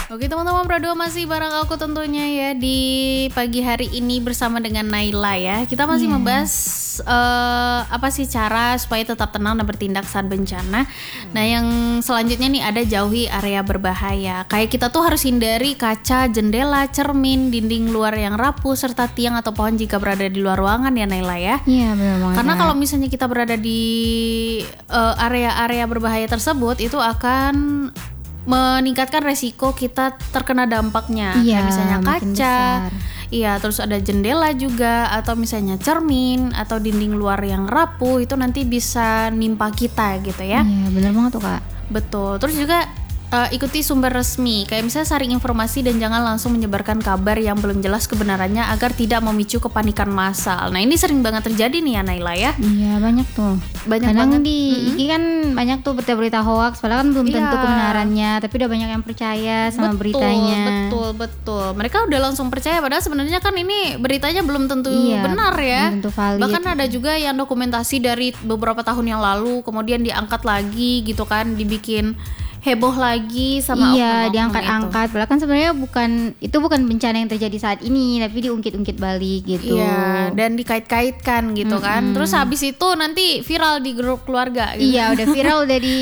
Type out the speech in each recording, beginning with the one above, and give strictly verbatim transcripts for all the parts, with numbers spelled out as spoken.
Oke teman-teman, Pro dua masih bareng aku tentunya ya di pagi hari ini bersama dengan Naila ya. Kita masih yeah. membahas uh, apa sih cara supaya tetap tenang dan bertindak saat bencana. Hmm. Nah yang selanjutnya nih ada jauhi area berbahaya. Kayak kita tuh harus hindari kaca, jendela, cermin, dinding luar yang rapuh serta tiang atau pohon jika berada di luar ruangan ya Naila ya. Iya yeah, benar banget. Karena kalau misalnya kita berada di uh, area-area berbahaya tersebut itu akan meningkatkan resiko kita terkena dampaknya. Iya, kayak misalnya kaca, iya terus ada jendela juga, atau misalnya cermin atau dinding luar yang rapuh itu nanti bisa nimpa kita gitu ya. Iya benar banget tuh Kak. Betul. Terus juga uh, ikuti sumber resmi, kayak misalnya saring informasi dan jangan langsung menyebarkan kabar yang belum jelas kebenarannya agar tidak memicu kepanikan massal. Nah ini sering banget terjadi nih ya Naila ya. Iya banyak tuh. Banyak Kadang banget. di mm-hmm. I G kan banyak tuh berita-berita hoax, padahal kan belum tentu Iya. kebenarannya, tapi udah banyak yang percaya sama betul, beritanya. Betul, betul. Mereka udah langsung percaya padahal sebenarnya kan ini beritanya belum tentu iya, benar ya. Belum tentu valid. Bahkan ada juga yang dokumentasi dari beberapa tahun yang lalu kemudian diangkat lagi gitu kan, dibikin heboh lagi sama iya oknum-oknum diangkat-angkat. Padahal kan sebenarnya bukan itu bukan bencana yang terjadi saat ini, tapi diungkit-ungkit balik gitu. Iya, dan dikait-kaitkan gitu mm-hmm. kan. Terus habis itu nanti viral di grup keluarga gitu. Iya, udah viral udah di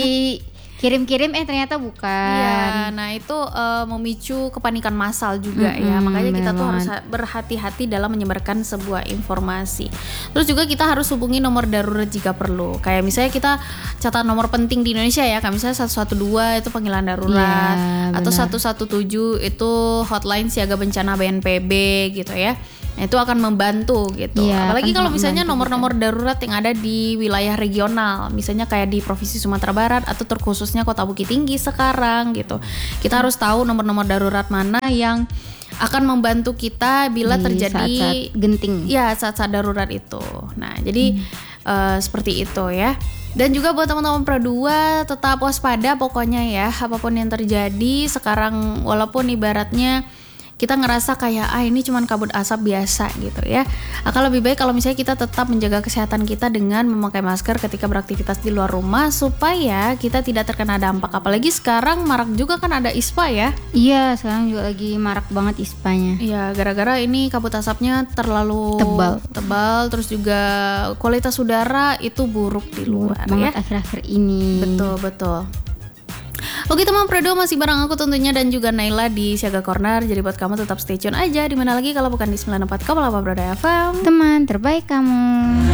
kirim-kirim eh ternyata bukan. Iya, nah itu uh, memicu kepanikan massal juga mm-hmm, ya. Makanya kita tuh banget. harus berhati-hati dalam menyebarkan sebuah informasi. Terus juga kita harus hubungi nomor darurat jika perlu. Kayak misalnya kita catat nomor penting di Indonesia ya, kayak misalnya satu satu dua itu panggilan darurat, ya, atau satu satu tujuh itu hotline siaga bencana B N P B gitu ya. Nah, itu akan membantu gitu. Ya, apalagi kan kalau misalnya nomor-nomor kita. darurat yang ada di wilayah regional, misalnya kayak di Provinsi Sumatera Barat atau terkhususnya Kota Bukit Tinggi sekarang gitu. Kita harus tahu nomor-nomor darurat mana yang akan membantu kita bila di terjadi saat-saat genting. Ya, saat-saat darurat itu. Nah, jadi hmm. uh, seperti itu ya. Dan juga buat teman-teman Pro dua tetap waspada pokoknya ya, apapun yang terjadi sekarang, walaupun ibaratnya kita ngerasa kayak ah ini cuman kabut asap biasa gitu ya. Akan lebih baik kalau misalnya kita tetap menjaga kesehatan kita dengan memakai masker ketika beraktivitas di luar rumah supaya kita tidak terkena dampak. Apalagi sekarang marak juga kan ada ispa ya. Iya, sekarang juga lagi marak banget ispanya. Iya, gara-gara ini kabut asapnya terlalu tebal. Tebal terus juga kualitas udara itu buruk di luar buruk banget ya. Akhir-akhir ini. Betul, betul. Oke teman Pro dua masih bareng aku tentunya dan juga Naila di Siaga Corner. Jadi buat kamu tetap stay tune aja, dimana lagi kalau bukan di sembilan puluh empat koma delapan Pro dua F M, teman terbaik kamu.